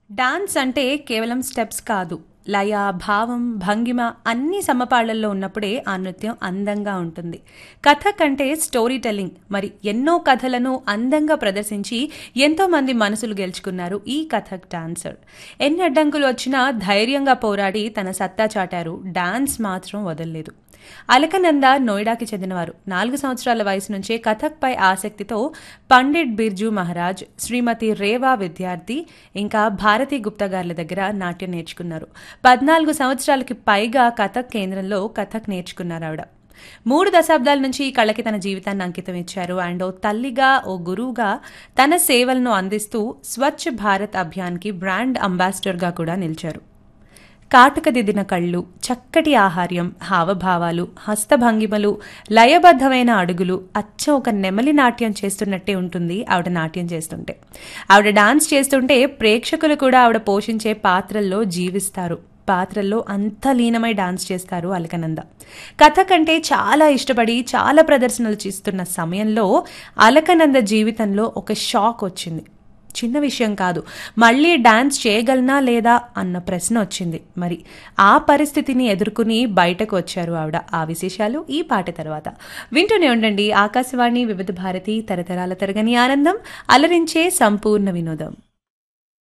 Dance అంటే కేవలం steps కాదు. లయ, భావం, భంగిమ అన్నీ సమపాళ్లలో ఉన్నప్పుడే ఆ నృత్యం అందంగా ఉంటుంది. కథక్ అంటే స్టోరీ టెల్లింగ్. మరి ఎన్నో కథలను అందంగా ప్రదర్శించి ఎంతో మంది మనసులు గెలుచుకున్నారు ఈ కథక్ డాన్సర్. ఎన్ని అడ్డంకులు వచ్చినా ధైర్యంగా పోరాడి తన సత్తా చాటారు. డాన్స్ మాత్రం వదల్లేదు. అలకనంద నోయిడాకి చెందినవారు. 4 సంవత్సరాల వయసు నుంచే కథక్ పై ఆసక్తితో పండిట్ బిర్జూ మహారాజ్, శ్రీమతి రేవా విద్యార్థి, ఇంకా భారతీ గుప్తా గార్ల దగ్గర నాట్యం నేర్చుకున్నారు. 14 సంవత్సరాలకి పైగా కథక్ కేంద్రంలో కథక్ నేర్చుకున్నారు ఆవిడ. 3 దశాబ్దాల నుంచి ఈ కళకి తన జీవితాన్ని అంకితం ఇచ్చారు. అండ్ ఓ తల్లిగా, ఓ గురువుగా తన సేవలను అందిస్తూ స్వచ్ఛ భారత్ అభియాన్కి బ్రాండ్ అంబాసిడర్గా కూడా నిలిచారు. కాటుకదిద్దిన కళ్ళు, చక్కటి ఆహార్యం, హావభావాలు, హస్తభంగిమలు, లయబద్ధమైన అడుగులు, అచ్చం ఒక నెమలి నాట్యం చేస్తున్నట్టే ఉంటుంది ఆవిడ నాట్యం చేస్తుంటే. ఆవిడ డాన్స్ చేస్తుంటే ప్రేక్షకులు కూడా ఆవిడ పోషించే పాత్రల్లో జీవిస్తారు. పాత్రల్లో అంత లీనమై డాన్స్ చేస్తారు అలకనంద. కథక్ అంటే చాలా ఇష్టపడి చాలా ప్రదర్శనలు చేస్తున్న సమయంలో అలకనంద జీవితంలో ఒక షాక్ వచ్చింది. చిన్న విషయం కాదు, మళ్ళీ డాన్స్ చేయగలనా లేదా అన్న ప్రశ్న వచ్చింది. మరి ఆ పరిస్థితిని ఎదుర్కొని బయటకు వచ్చారు ఆవిడ. ఆ విశేషాలు ఈ పాట తర్వాత. వింటూనే ఉండండి ఆకాశవాణి వివిధ భారతి, తరతరాల తరగని ఆనందం, అలరించే సంపూర్ణ వినోదం.